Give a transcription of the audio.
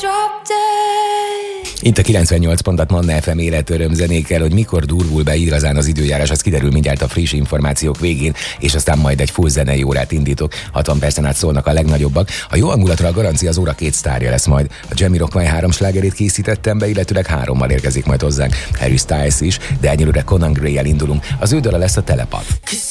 Itt a 98 pontat Manna FM életöröm zenékkel, hogy mikor durvul be igazán az időjárás, az kiderül mindjárt a friss információk végén, és aztán majd egy full zenei órát indítok. 60 percen át szólnak a legnagyobbak. A jó hangulatra a garancia az óra 2 sztárja lesz majd. A Jamie Rockway 3 slágerét készítettem be, illetőleg 3-mal érkezik majd hozzánk. Harry Styles is, de egyelőre Conan Gray-el indulunk. Az ő dala lesz a Telepath.